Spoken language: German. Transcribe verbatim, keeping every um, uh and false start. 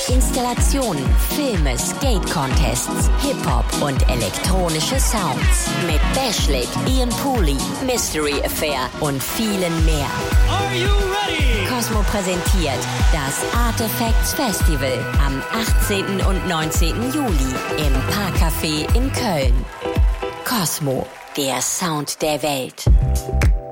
Installationen, Filme, Skate-Contests, Hip-Hop und elektronische Sounds. Mit Bashlik, Ian Pooley, Mystery Affair und vielen mehr. Are you ready? Cosmo präsentiert das Artifacts Festival am achtzehnten und neunzehnten Juli im Parkcafé in Köln. Cosmo, der Sound der Welt.